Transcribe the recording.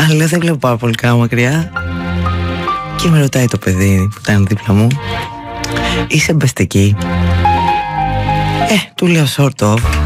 λέω δεν βλέπω πάρα πολύ καλά μακριά. Και με ρωτάει το παιδί που ήταν δίπλα μου, είσαι μπεστική? Του λέω sort of.